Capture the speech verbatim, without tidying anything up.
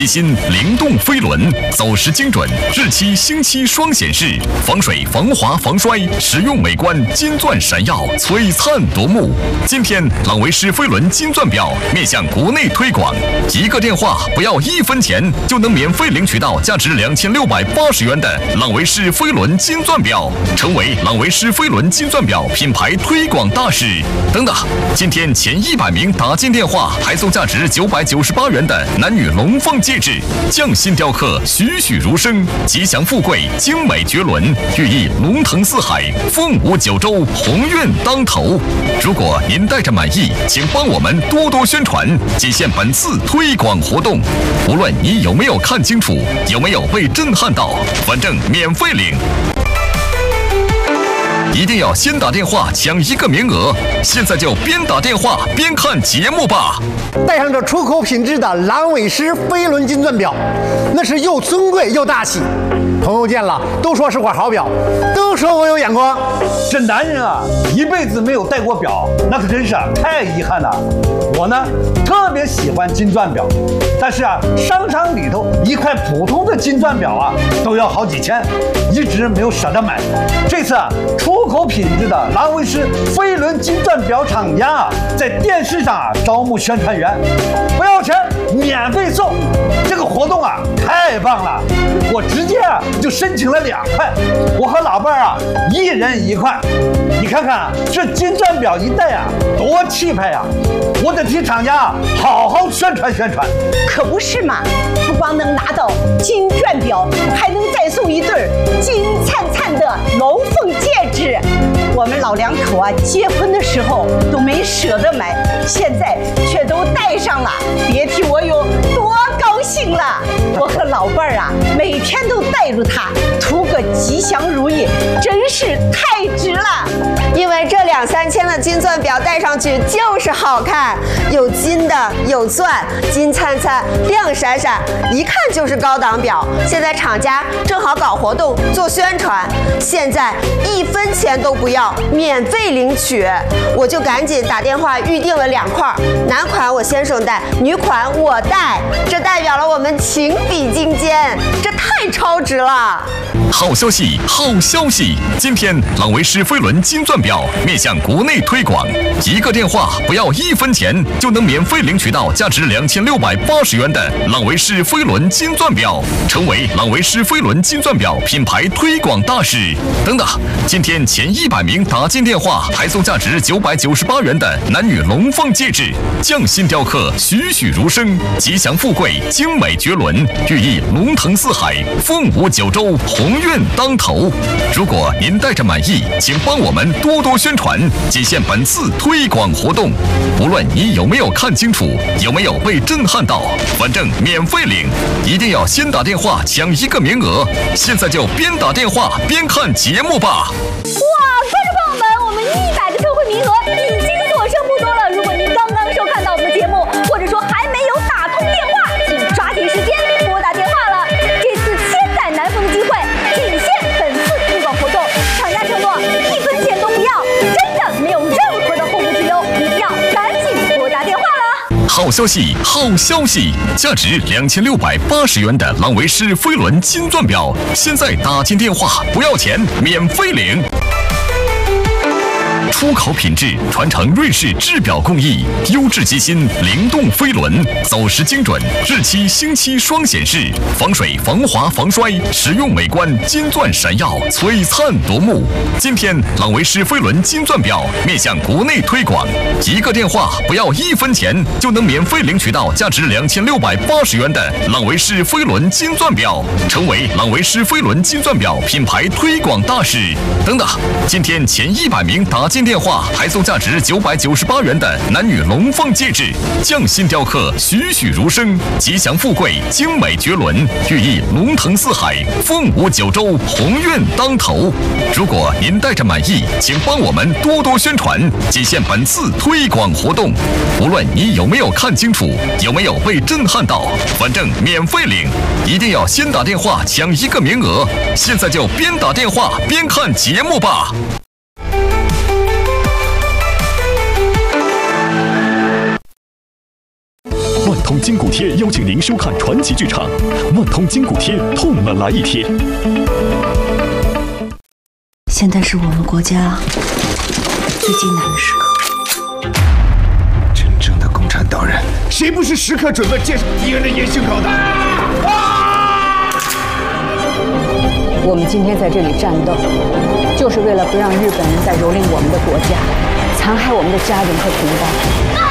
最新灵动飞轮，走时精准，日期星期双显示，防水、防滑、防摔，实用美观，金钻闪耀，璀璨夺目。今天，朗维诗飞轮金钻表面向国内推广，一个电话不要一分钱，就能免费领取到价值两千六百八十元的朗维诗飞轮金钻表，成为朗维诗飞轮金钻表品牌推广大使。等等，今天前一百名打进电话，还送价值九百九十八元的男女龙凤戒指，匠心雕刻，栩栩如生，吉祥富贵，精美绝伦，寓意龙腾四海，凤舞九州，鸿运当头。如果您带着满意，请帮我们多多宣传，仅限本次推广活动。无论你有没有看清楚，有没有被震撼到，反正免费领。一定要先打电话抢一个名额，现在就边打电话边看节目吧。 带上这出口品质的朗伟诗飞轮金钻表，那是又尊贵又大气。朋友见了都说是块好表，都说我有眼光。 这男人啊，一辈子没有戴过表，那可真是啊太遗憾了。我呢，特别喜欢金钻表，但是啊，商场里头一块普通的金钻表啊，都要好几千，一直没有舍得买。这次啊，出口品质的朗维诗飞轮金钻表厂家啊，在电视上啊招募宣传员，不要钱，免费送。这个活动啊，太棒了！我直接啊就申请了两块，我和老伴儿啊一人一块。你看看这金钻表一戴啊，多气派呀！我得替厂家啊好好宣传宣传。 可不是嘛，不光能拿到金钻表，还能再送一对金灿灿的龙凤戒指。我们老两口啊，结婚的时候都没舍得买，现在却都戴上了，别提我有多高兴了。我和老伴儿啊，每天都带着它，图个吉祥如意，真是太值了。 因为这两三千的金钻表戴上去就是好看，有金的，有钻，金灿灿，亮闪闪，一看就是高档表。现在厂家正好搞活动做宣传，现在一分钱都不要，免费领取，我就赶紧打电话预定了两块，男款我先生戴，女款我戴，这代表了我们情比金坚，这太超值了。 好消息，好消息！今天朗维诗飞轮金钻表面向国内推广，一个电话不要一分钱，就能免费领取到价值两千六百八十元的朗维诗飞轮金钻表，成为朗维诗飞轮金钻表品牌推广大使。等等，今天前一百名打进电话，还送价值九百九十八元的男女龙凤戒指，匠心雕刻，栩栩如生，吉祥富贵，精美绝伦，寓意龙腾四海，凤舞九州，鸿运当头。如果您带着满意，请帮我们多多宣传，仅限本次推广活动。无论你有没有看清楚，有没有被震撼到，反正免费领。一定要先打电话抢一个名额，现在就边打电话边看节目吧。 哇，观众朋友们，我们一百个特惠名额已经所剩不多了。如果您刚刚收看到我们的节目，或者说还没有打通电话，请抓紧时间拨打电话了。这次千载难逢的机会，仅限本次推广活动，厂家承诺一分钱都不要，真的没有任何的后顾之忧，一定要赶紧拨打电话了。 好消息，好消息！价值两千六百八十元的朗维诗飞轮金钻表，现在打进电话不要钱，免费领。出口品质，传承瑞士制表工艺，优质机芯，灵动飞轮，走时精准，日期星期双显示，防水、防滑、防摔，实用美观，金钻闪耀，璀璨夺目。今天朗维诗飞轮金钻表面向国内推广，一个电话不要一分钱，就能免费领取到价值两千六百八十元的朗维诗飞轮金钻表，成为朗维诗飞轮金钻表品牌推广大使。等等，今天前一百名打进电话，还送价值九百九十八元的男女龙凤戒指，匠心雕刻，栩栩如生，吉祥富贵，精美绝伦，寓意龙腾四海，凤舞九州，鸿运当头。如果您带着满意，请帮我们多多宣传，仅限本次推广活动。无论你有没有看清楚，有没有被震撼到，反正免费领。一定要先打电话抢一个名额，现在就边打电话边看节目吧。万通金筋骨贴邀请您收看传奇剧场《万通筋骨贴》，痛了来一贴。 现在是我们国家最艰难的时刻。 真正的共产党人，谁不是时刻准备接受敌人的严刑拷打？啊！ 我们今天在这里战斗，就是为了不让日本人再蹂躏我们的国家，残害我们的家人和同胞。